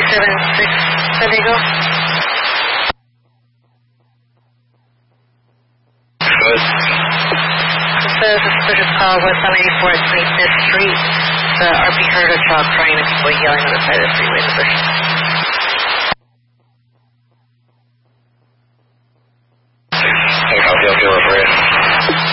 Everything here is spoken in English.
San Diego. Good. It says a suspicious call west on 84 at 25th Street. The RP heard a child crying and people yelling on the side of the freeway in the bushes.